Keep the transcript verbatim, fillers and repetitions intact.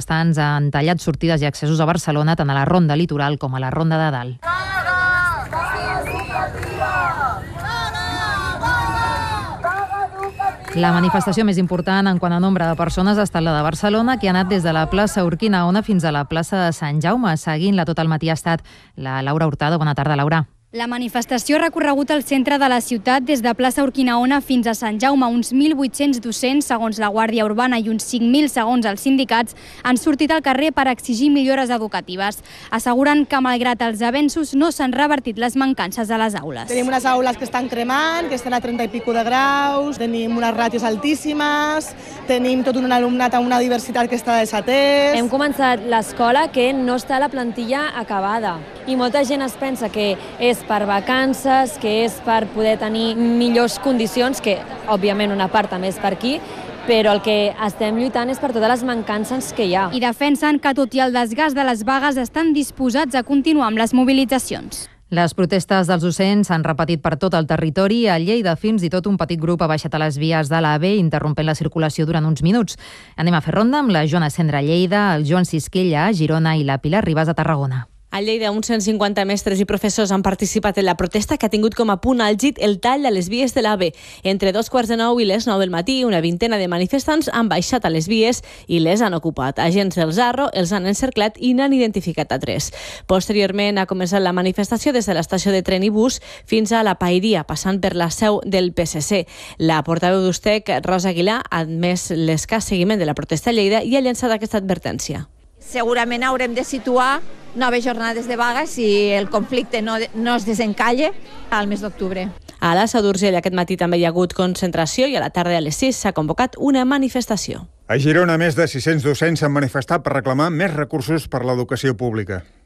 manifestants han tallat sortides i accessos a Barcelona tant a la Ronda Litoral com a la Ronda de Dalt. La manifestació més important en quant a nombre de persones ha estat la de Barcelona, que ha anat des de la plaça Urquinaona fins a la plaça de Sant Jaume. Seguint-la tot el matí ha estat la Laura Hurtado. Bona tarda, Laura. La manifestació ha recorregut el centre de la ciutat des de plaça Urquinaona fins a Sant Jaume. Uns mil vuit-cents docents, segons la Guàrdia Urbana, i uns cinc mil, segons els sindicats, han sortit al carrer per exigir millores educatives. Asseguren que, malgrat els avenços, no s'han revertit les mancances a les aules. Tenim unes aules que estan cremant, que estan a trenta i pico de graus, tenim unes ràtios altíssimes, tenim tot un alumnat amb una diversitat que està desatès. Hem començat l'escola que no està la plantilla acabada i molta gent es pensa que és per vacances, que és per poder tenir millors condicions, que òbviament una part també és per aquí, però el que estem lluitant és per totes les mancances que hi ha. I defensen que, tot i el desgast de les vagues, estan disposats a continuar amb les mobilitzacions. Les protestes dels docents s'han repetit per tot el territori. A Lleida, fins i tot un petit grup ha baixat a les vies de l'A V, interrompent la circulació durant uns minuts. Anem a fer ronda amb la Joana Cendra a Lleida, el Joan Sisquella a Girona i la Pilar Ribas a Tarragona. A Lleida, uns cent cinquanta mestres i professors han participat en la protesta que ha tingut com a punt àlgid el tall de les vies de l'A V. Entre dos quarts de nou i les nou del matí, una vintena de manifestants han baixat a les vies i les han ocupat. Agents del Zarro els han encerclat i n'han identificat a tres. Posteriorment ha començat la manifestació des de l'estació de tren i bus fins a la Paeria, passant per la seu del P S C. La portaveu d'Ustec, Rosa Aguilar, ha admès l'escàs seguiment de la protesta a Lleida i ha llançat aquesta advertència. Segurament haurem de situar noves jornades de vaga si el conflicte no, no es desencalla al mes d'octubre. A la Seu d'Urgell aquest matí també hi ha hagut concentració i a la tarda a les sis s'ha convocat una manifestació. A Girona, més de sis-cents docents s'han manifestat per reclamar més recursos per l'educació pública.